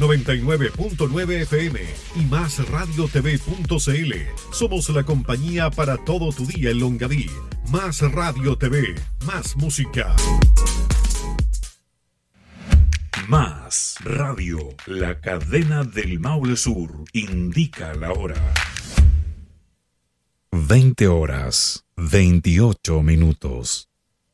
99.9 FM y MásRadioTV.cl. Somos la compañía para todo tu día en Longaví. Más Radio TV, más música. Más Radio, la cadena del Maule Sur, indica la hora. 20 horas, 28 minutos.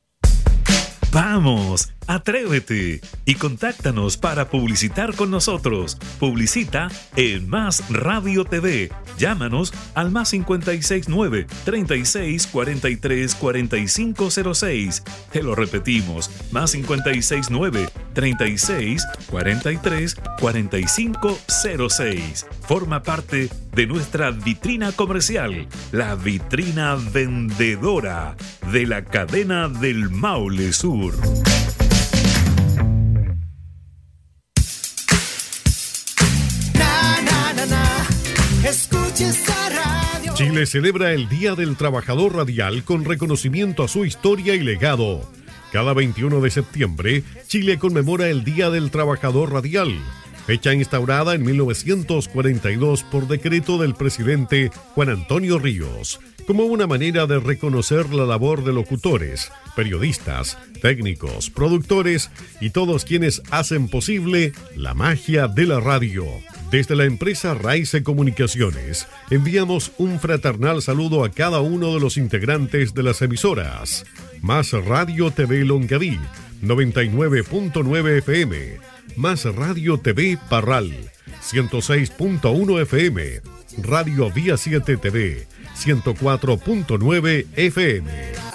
¡Vamos! ¡Atrévete! Y contáctanos para publicitar con nosotros. Publicita en Más Radio TV. Llámanos al más 569 36 43 45 06. Te lo repetimos, más 569 36 43 45 06. Forma parte de nuestra vitrina comercial, la vitrina vendedora de la cadena del Maule Sur. Chile celebra el Día del Trabajador Radial con reconocimiento a su historia y legado. Cada 21 de septiembre, Chile conmemora el Día del Trabajador Radial, fecha instaurada en 1942 por decreto del presidente Juan Antonio Ríos, como una manera de reconocer la labor de locutores, periodistas, técnicos, productores y todos quienes hacen posible la magia de la radio. Desde la empresa Raice Comunicaciones, enviamos un fraternal saludo a cada uno de los integrantes de las emisoras. Más Radio TV Longaví, 99.9 FM. Más Radio TV Parral, 106.1 FM. Radio Vía 7 TV, 104.9 FM.